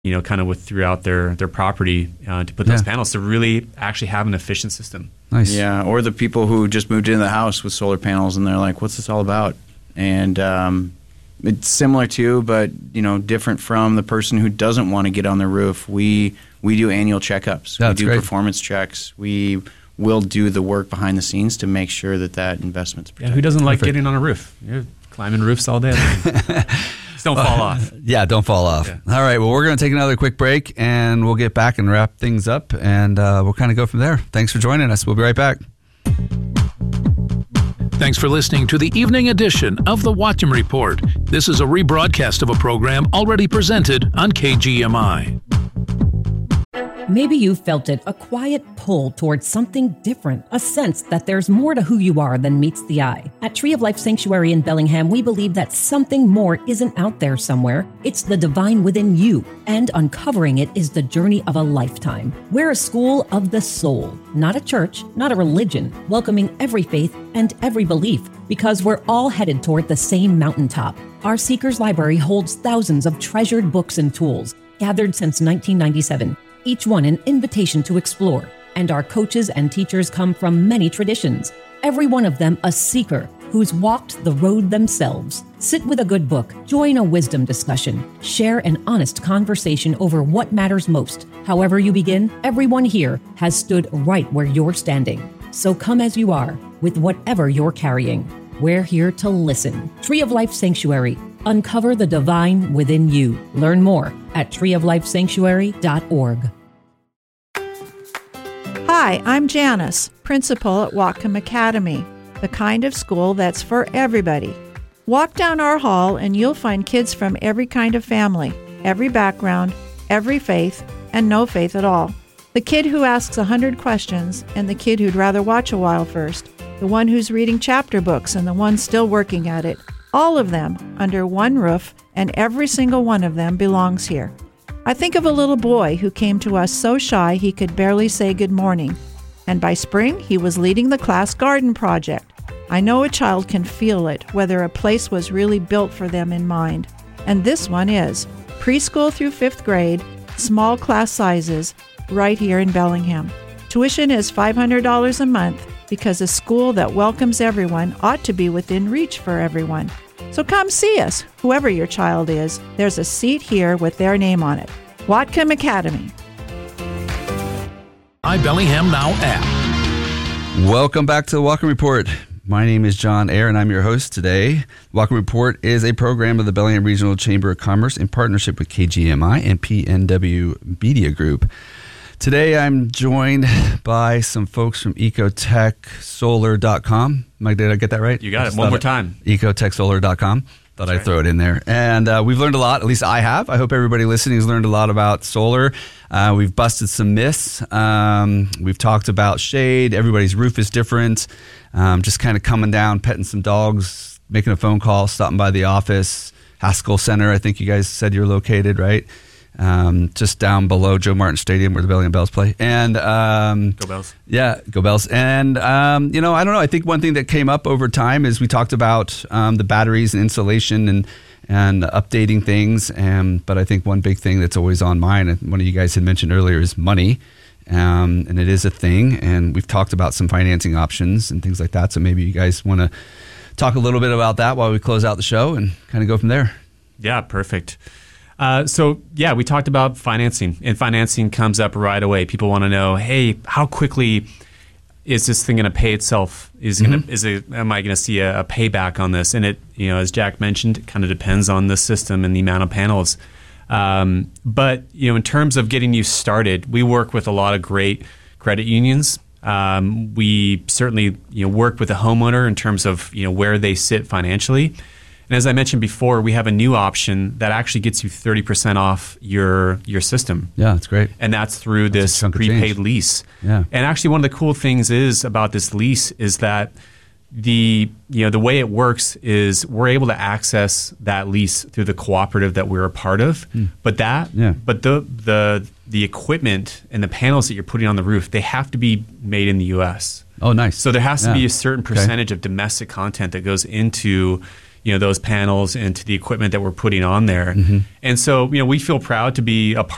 kind of with throughout their property to put those panels to really actually have an efficient system. Nice. Yeah, or the people who just moved into the house with solar panels and they're like, what's this all about? And it's similar to, but different from the person who doesn't want to get on the roof. We do annual checkups. That's we do great. Performance checks. We will do the work behind the scenes to make sure that investment's protected. Yeah, who doesn't like Perfect. getting on a roof? You're climbing roofs all day. Just don't fall off. Yeah, don't fall off. Yeah. All right, well, we're going to take another quick break, and we'll get back and wrap things up, and we'll kind of go from there. Thanks for joining us. We'll be right back. Thanks for listening to the evening edition of the Whatcom Report. This is a rebroadcast of a program already presented on KGMI. Maybe you felt it, a quiet pull towards something different, a sense that there's more to who you are than meets the eye. At Tree of Life Sanctuary in Bellingham, we believe that something more isn't out there somewhere. It's the divine within you, and uncovering it is the journey of a lifetime. We're a school of the soul, not a church, not a religion, welcoming every faith and every belief, because we're all headed toward the same mountaintop. Our Seekers Library holds thousands of treasured books and tools, gathered since 1997. Each one an invitation to explore, and our coaches and teachers come from many traditions, every one of them a seeker who's walked the road themselves. Sit with a good book, join a wisdom discussion, share an honest conversation over what matters most. However you begin, everyone here has stood right where you're standing. So come as you are, with whatever you're carrying. We're here to listen. Tree of Life Sanctuary. Uncover the divine within you. Learn more at treeoflifesanctuary.org. Hi, I'm Janice, principal at Whatcom Academy, the kind of school that's for everybody. Walk down our hall and you'll find kids from every kind of family, every background, every faith, and no faith at all. The kid who asks 100 questions and the kid who'd rather watch a while first, the one who's reading chapter books and the one still working at it. All of them under one roof, and every single one of them belongs here. I think of a little boy who came to us so shy he could barely say good morning. And by spring, he was leading the class garden project. I know a child can feel it, whether a place was really built for them in mind. And this one is. Preschool through 5th grade, small class sizes, right here in Bellingham. Tuition is $500 a month, because a school that welcomes everyone ought to be within reach for everyone. So come see us, whoever your child is. There's a seat here with their name on it. Whatcom Academy. iBellingham Now app. Welcome back to the Whatcom Report. My name is John Ayer, and I'm your host today. Whatcom Report is a program of the Bellingham Regional Chamber of Commerce in partnership with KGMI and PNW Media Group. Today, I'm joined by some folks from ecotechsolar.com. Mike, did I get that right? You got it. One more time. ecotechsolar.com. Thought I'd throw it in there. And we've learned a lot. At least I have. I hope everybody listening has learned a lot about solar. We've busted some myths. We've talked about shade. Everybody's roof is different. Just kind of coming down, petting some dogs, making a phone call, stopping by the office. Haskell Center, I think you guys said you're located, right? Just down below Joe Martin Stadium where the Bellingham Bells play. And Go Bells. Yeah, go Bells. And, I don't know. I think one thing that came up over time is we talked about the batteries and insulation and updating things. But I think one big thing that's always on mine, and one of you guys had mentioned earlier, is money. And it is a thing. And we've talked about some financing options and things like that. So maybe you guys want to talk a little bit about that while we close out the show and kind of go from there. Yeah, perfect. We talked about financing, and financing comes up right away. People want to know, hey, how quickly is this thing going to pay itself? Am I going to see a payback on this? And it, as Jack mentioned, it kind of depends on the system and the amount of panels. But in terms of getting you started, we work with a lot of great credit unions. We certainly, work with the homeowner in terms of, where they sit financially. And as I mentioned before, we have a new option that actually gets you 30% off your system. Yeah, that's great. And that's through this prepaid lease. Yeah. And actually one of the cool things is about this lease is that the way it works is we're able to access that lease through the cooperative that we're a part of. But the equipment and the panels that you're putting on the roof, they have to be made in the US. Oh, nice. So there has to be a certain percentage of domestic content that goes into those panels and to the equipment that we're putting on there. And so, we feel proud to be a part